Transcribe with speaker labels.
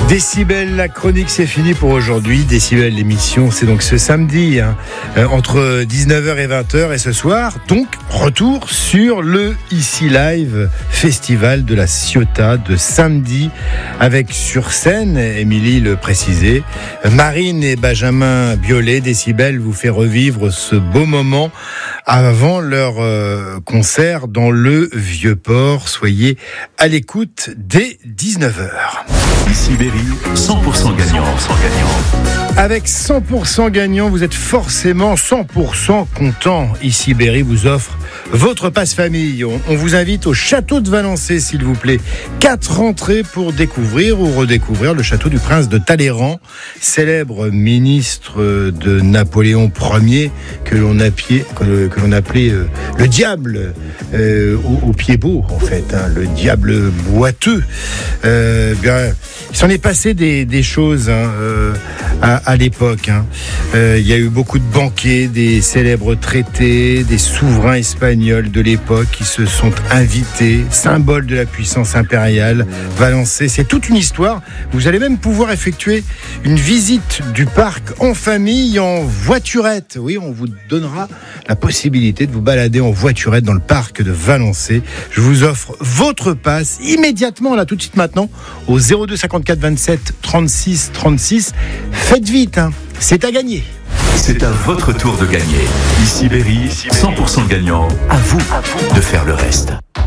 Speaker 1: Décibel, la chronique, c'est fini pour aujourd'hui. Décibel, l'émission, c'est donc ce samedi, entre 19h et 20h. Et ce soir, donc, retour sur le Ici Live Festival de la Ciotat de samedi, avec sur scène, Émilie le précisait, Marine et Benjamin Biolay. Décibel vous fait revivre ce beau moment avant leur concert dans le Vieux-Port. Soyez à l'écoute dès 19h.
Speaker 2: Ici Berry, 100% gagnant.
Speaker 1: Avec 100% gagnant, vous êtes forcément 100% content. Ici Berry vous offre votre passe-famille. On vous invite au château de Valençay, s'il vous plaît. 4 entrées pour découvrir ou redécouvrir le château du prince de Talleyrand, célèbre ministre de Napoléon Ier, que l'on appelait le diable au pied beau, en fait, le diable boiteux. Il s'en est passé des choses à l'époque. Il y a eu beaucoup de banquets, des célèbres traités, des souverains espagnols de l'époque qui se sont invités, symbole de la puissance impériale. Valençay, c'est toute une histoire. Vous allez même pouvoir effectuer une visite du parc en famille, en voiturette. Oui, on vous donnera la possibilité de vous balader en voiturette dans le parc de Valençay. Je vous offre votre passe immédiatement, là, tout de suite maintenant, au 02 54 27 36 36. Faites vite, c'est à gagner.
Speaker 2: C'est à votre tour de gagner. Ici Berry, 100% gagnant. À vous de faire le reste.